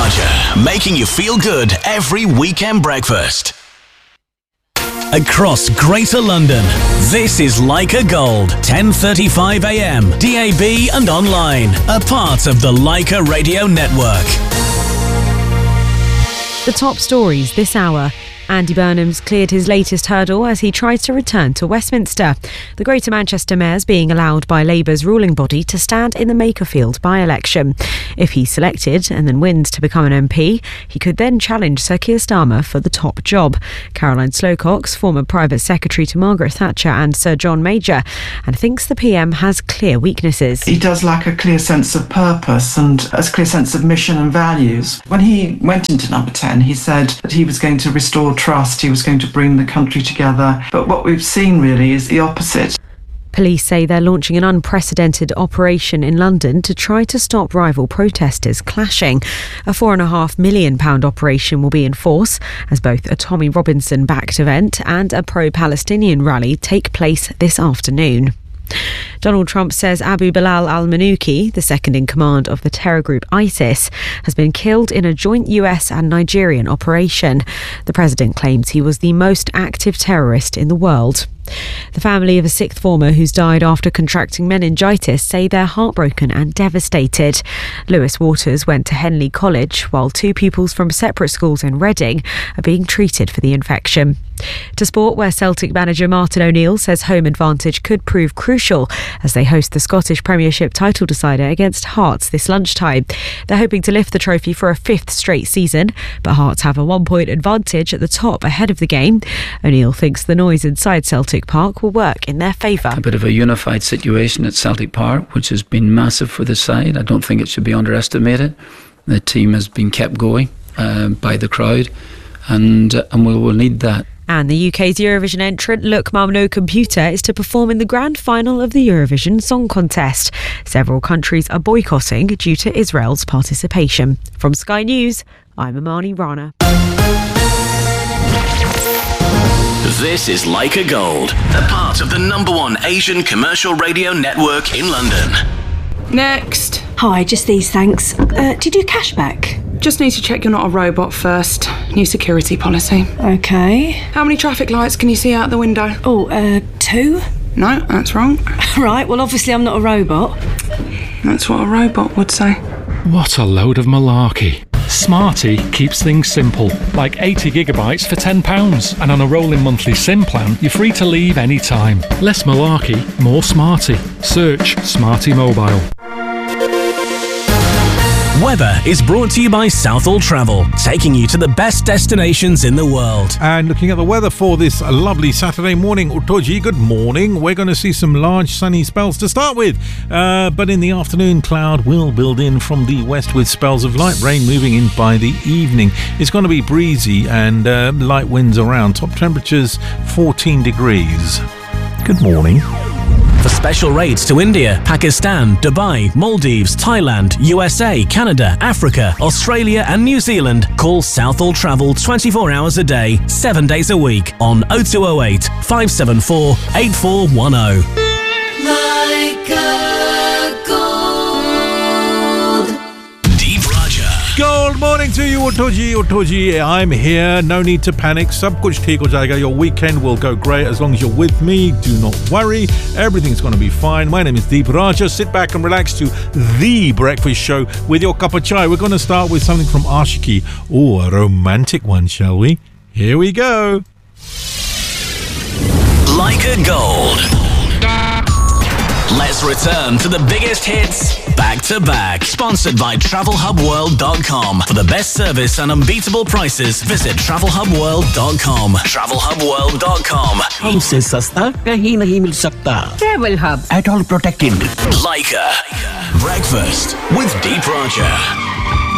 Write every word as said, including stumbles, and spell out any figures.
Raja, making you feel good every weekend breakfast. Across Greater London, this is Leica Gold, ten thirty-five a m, D A B and online, a part of the Leica Radio Network. The top stories this hour. Andy Burnham's cleared his latest hurdle as he tries to return to Westminster. The Greater Manchester Mayor's being allowed by Labour's ruling body to stand in the Makerfield by-election. If he's selected and then wins to become an M P, he could then challenge Sir Keir Starmer for the top job. Caroline Slowcox, former private secretary to Margaret Thatcher and Sir John Major, and thinks the P M has clear weaknesses. He does lack a clear sense of purpose and a clear sense of mission and values. When he went into number ten, he said that he was going to restore trust, he was going to bring the country together. But what we've seen really is the opposite. Police say they're launching an unprecedented operation in London to try to stop rival protesters clashing. A four and a half million pound operation will be in force as both a Tommy Robinson-backed event and a pro-Palestinian rally take place this afternoon. Donald Trump says Abu Bilal al-Manuki, the second in command of the terror group ISIS, has been killed in a joint U S and Nigerian operation. The president claims he was the most active terrorist in the world. The family of a sixth former who's died after contracting meningitis say they're heartbroken and devastated. Lewis Waters went to Henley College, while two pupils from separate schools in Reading are being treated for the infection. To sport, where Celtic manager Martin O'Neill says home advantage could prove crucial as they host the Scottish Premiership title decider against Hearts this lunchtime. They're hoping to lift the trophy for a fifth straight season, but Hearts have a one-point advantage at the top ahead of the game. O'Neill thinks the noise inside Celtic Park will work in their favour. A bit of a unified situation at Celtic Park, which has been massive for the side. I don't think it should be underestimated. The team has been kept going uh, by the crowd, and, uh, and we will need that. And the U K's Eurovision entrant Look Mum No Computer is to perform in the grand final of the Eurovision Song Contest. Several countries are boycotting due to Israel's participation. From Sky News, I'm Amani Rana. This is Leica Gold, a part of the number one Asian commercial radio network in London. Next. Hi, just these, thanks. Uh, do you do cashback? Just need to check you're not a robot first. New security policy. Okay. How many traffic lights can you see out the window? Oh, uh, two? No, that's wrong. Right, well, obviously I'm not a robot. That's what a robot would say. What a load of malarkey. Smarty keeps things simple, like eighty gigabytes for ten pounds. And on a rolling monthly SIM plan, you're free to leave any time. Less malarkey, more smarty. Search Smarty Mobile. Weather is brought to you by Southall Travel, taking you to the best destinations in the world. And looking at the weather for this lovely Saturday morning, Utoji, good morning. We're going to see some large sunny spells to start with. Uh, but in the afternoon, cloud will build in from the west with spells of light rain moving in by the evening. It's going to be breezy and uh, light winds around. Top temperatures fourteen degrees. Good morning. For special rates to India, Pakistan, Dubai, Maldives, Thailand, U S A, Canada, Africa, Australia and New Zealand, call Southall Travel twenty-four hours a day, seven days a week on oh two oh eight, five seven four, eight four one oh. Leica Gold. Deep Raja. Good morning to you, Utoji. Utoji, I'm here. No need to panic. Sab kuch theek ho jayega. Your weekend will go great as long as you're with me. Do not worry. Everything's going to be fine. My name is Deep Raja. Sit back and relax to The Breakfast Show with your cup of chai. We're going to start with something from Ashiki. Oh, a romantic one, shall we? Here we go. Leica Gold. Let's return to the biggest hits back to back. Sponsored by travel hub world dot com. For the best service and unbeatable prices, visit travel hub world dot com. travel hub world dot com. हमसे सस्ता कहीं नहीं मिल सकता. Travel Hub. At all protected. Leica. Breakfast with Deep Raja.